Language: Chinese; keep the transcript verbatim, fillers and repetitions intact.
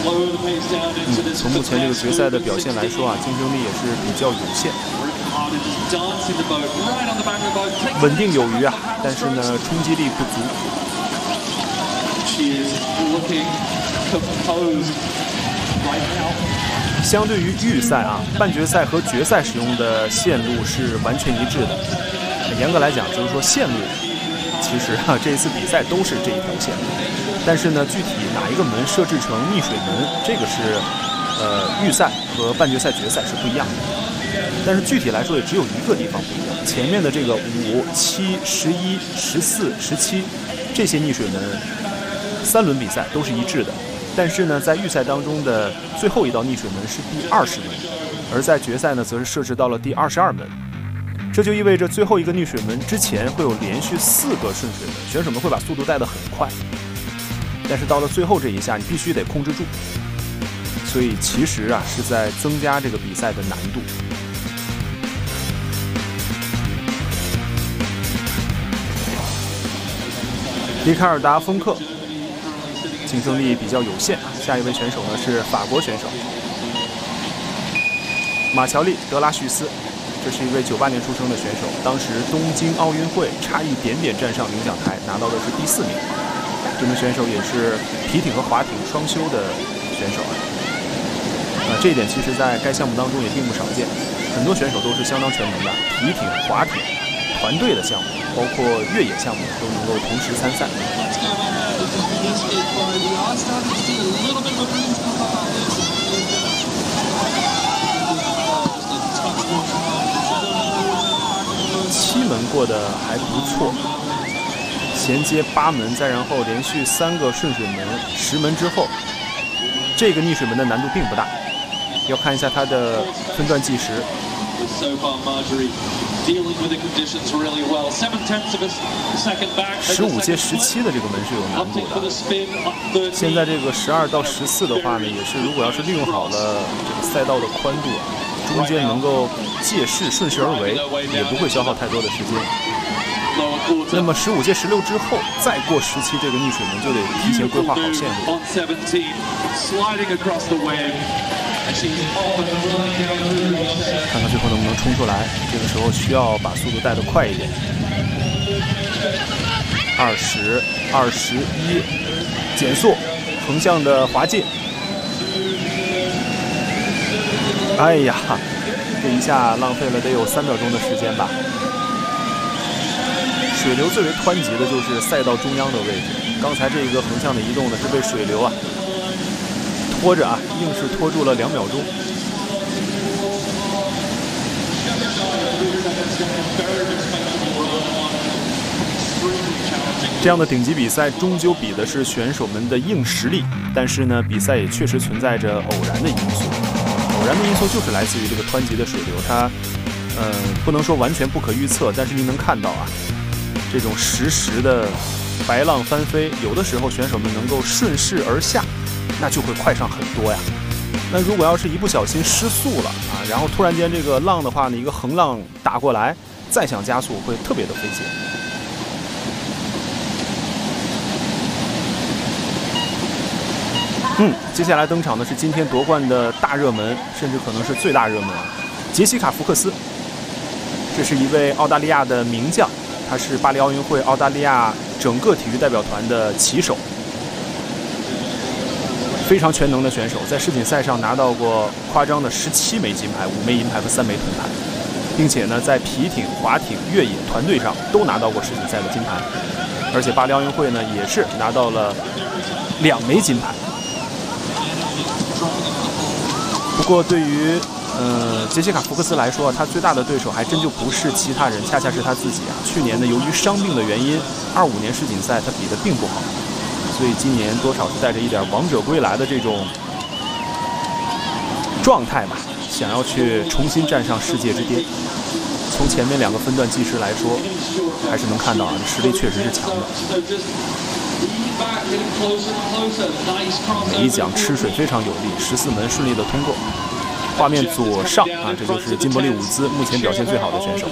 嗯，从目前这个决赛的表现来说啊，竞争力也是比较有限，稳定有余啊，但是呢，冲击力不足。相对于预赛啊，半决赛和决赛使用的线路是完全一致的。严格来讲，就是说线路其实啊，这一次比赛都是这一条线，但是呢，具体哪一个门设置成逆水门，这个是呃预赛和半决赛、决赛是不一样的。但是具体来说，也只有一个地方不一样，前面的这个五、七、十一、十四、十七这些逆水门，三轮比赛都是一致的。但是呢，在预赛当中的最后一道逆水门是第二十门，而在决赛呢，则是设置到了第二十二门。这就意味着最后一个逆水门之前会有连续四个顺水门，选手们会把速度带得很快。但是到了最后这一下，你必须得控制住。所以其实啊，是在增加这个比赛的难度。里卡尔达·丰克竞争力比较有限，下一位选手呢是法国选手马乔丽·德拉许斯，这是一位九八年出生的选手，当时东京奥运会差一点点站上领奖台，拿到的是第四名。这名选手也是皮艇和划艇双修的选手啊，呃，这一点其实在该项目当中也并不少见，很多选手都是相当全能的，皮艇、划艇、团队的项目，包括越野项目都能够同时参赛。七门过得还不错，衔接八门，再然后连续三个顺水门，十门之后，这个逆水门的难度并不大，要看一下它的分段计时。十五接十七的这个门是有难度的。现在这个十二到十四的话呢，也是如果要是利用好了这个赛道的宽度啊，中间能够借势顺势而为，也不会消耗太多的时间。那么十五接十六之后，再过十七这个逆水门就得提前规划好线路。看看最后能不能冲出来，这个时候需要把速度带得快一点。二十、二十一，减速，横向的滑进。哎呀，这一下浪费了得有三秒钟的时间吧。水流最为湍急的就是赛道中央的位置，刚才这一个横向的移动呢是被水流啊拖着啊，硬是拖住了两秒钟。这样的顶级比赛终究比的是选手们的硬实力，但是呢，比赛也确实存在着偶然的因素。偶然的因素就是来自于这个湍急的水流，它，呃，不能说完全不可预测，但是您能看到啊，这种实时的白浪翻飞，有的时候选手们能够顺势而下，那就会快上很多呀。那如果要是一不小心失速了啊，然后突然间这个浪的话呢，一个横浪打过来，再想加速会特别的费劲。嗯，接下来登场的是今天夺冠的大热门，甚至可能是最大热门，杰西卡·福克斯。这是一位澳大利亚的名将，他是巴黎奥运会澳大利亚整个体育代表团的旗手，非常全能的选手，在世锦赛上拿到过夸张的十七枚金牌、五枚银牌和三枚铜牌，并且呢，在皮艇、划艇、越野团队上都拿到过世锦赛的金牌，而且巴黎奥运会呢也是拿到了两枚金牌。不过对于呃杰西卡·福克斯来说，他最大的对手还真就不是其他人，恰恰是他自己啊。去年呢，由于伤病的原因，二五年世锦赛他比得并不好，所以今年多少是带着一点王者归来的这种状态吧，想要去重新站上世界之巅。从前面两个分段计时来说，还是能看到啊，实力确实是强的。每一桨吃水非常有力，十四门顺利的通过。画面左上啊，这就是金伯利伍兹目前表现最好的选手。